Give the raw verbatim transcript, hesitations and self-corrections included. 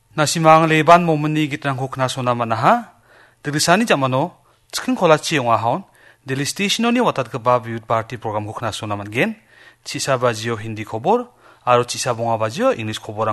Nasimang leban momeni gitrang hukna sona manaha. Dilisani jamano cikin kolachi yung ahon. Dili stationoni watat keba Youth Party program hukna sona man gen. Cisa bajio Hindi khobor. Aro cisa bonga bajio English khobor